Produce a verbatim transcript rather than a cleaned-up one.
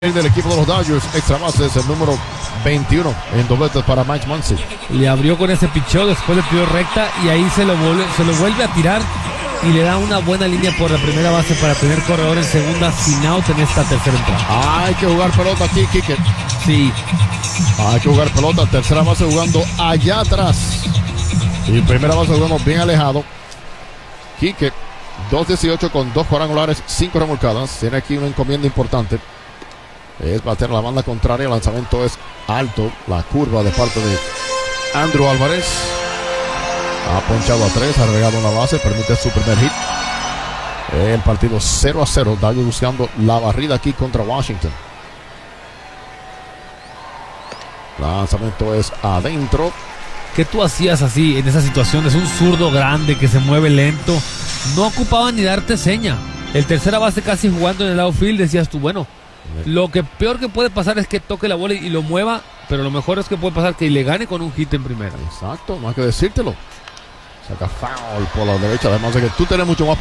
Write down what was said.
Del equipo de los Dodgers, extra base es el número veintiuno en dobletes para Mike Muncy. Le abrió con ese picheo, después le tiró recta y ahí se lo, vuelve, se lo vuelve a tirar y le da una buena línea por la primera base para tener corredor en segunda sin out en esta tercera entrada. Hay que jugar pelota aquí, Quique. Sí. Hay que jugar pelota, tercera base jugando allá atrás y primera base jugando bien alejado. Quique, dos dieciocho con dos cuadrangulares, cinco remolcadas. Tiene aquí una encomienda importante. Es bater la banda contraria, el lanzamiento es alto, la curva de parte de Andrew Álvarez. Ha ponchado a tres, ha regado una base, permite su primer hit. El partido cero a cero, Dodgers buscando la barrida aquí contra Washington. El lanzamiento es adentro. ¿Qué tú hacías así en esa situación? Es un zurdo grande que se mueve lento. No ocupaba ni darte seña. El tercera base casi jugando en el outfield, decías tú, bueno, lo que peor que puede pasar es que toque la bola y lo mueva, pero lo mejor es que puede pasar que le gane con un hit en primera. Exacto, no hay que decírtelo. Saca foul por la derecha, además de que tú tienes mucho más